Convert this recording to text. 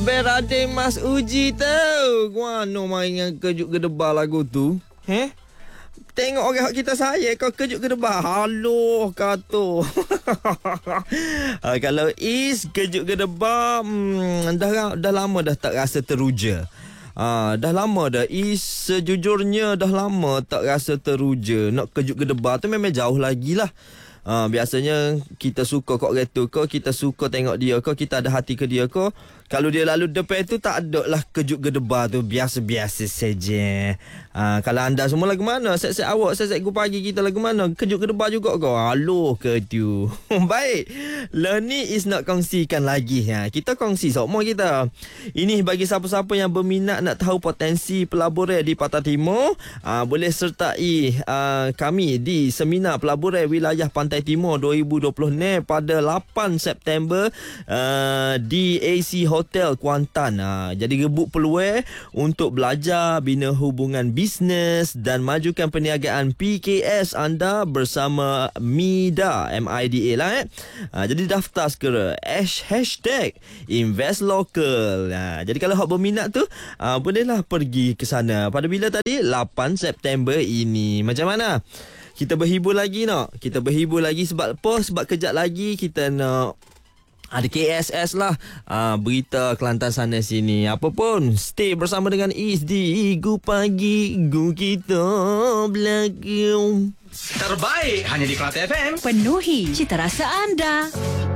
Berade Mas Uji tau. Guano main dengan kejut gedebah lagu tu. Tengok orang kita saya kau kejut gedebah. Halo kata. Kalau Is kejut gedebah dah lama dah tak rasa teruja. Dah lama dah Is sejujurnya dah lama tak rasa teruja. Nak kejut gedebah tu memang jauh lagi lah. Biasanya kita suka kok kereta kau, kita suka tengok dia kau, kita ada hati ke dia kau. Kalau dia lalu depan tu tak ada lah kejut gedebah tu, biasa-biasa saja. Kalau anda semua lagu mana? Set-set awak, set-set pagi kita lagu mana? Kejut gedebah juga kau. Halo ke tu. Baik. Lah ni Is nak kongsikan lagi. Kita kongsi semua kita. Ini bagi siapa-siapa yang berminat nak tahu potensi pelaburan di Pantai Timur, boleh sertai kami di Seminar Pelaburan Wilayah Pantai Timur 2020 ni pada 8 September di AC Hotel Kuantan. Jadi rebut peluang untuk belajar bina hubungan bisnes dan majukan perniagaan PKS anda bersama MIDA, MIDA lah jadi daftar segera hashtag Invest Local. Jadi kalau hak berminat tu bolehlah pergi ke sana. Pada bila tadi? 8 September ini. Macam mana? Kita berhibur lagi nak? Kita berhibur lagi sebab apa? Sebab kejap lagi kita nak ada KSS lah, berita Kelantan sana sini. Apa pun, stay bersama dengan Is di Igu Pagi, Igu kita belakang. Terbaik hanya di Kelantan FM. Penuhi cita rasa anda.